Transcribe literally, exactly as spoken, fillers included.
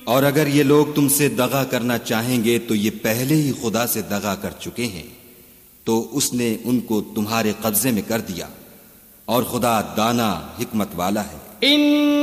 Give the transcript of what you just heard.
और अगर ये लोग तुमसे दगा करना चाहेंगे तो ये पहले ही खुदा से दगा कर चुके हैं, तो उसने उनको तुम्हारे कब्जे में कर दिया, और खुदा दाना हिकमत वाला है।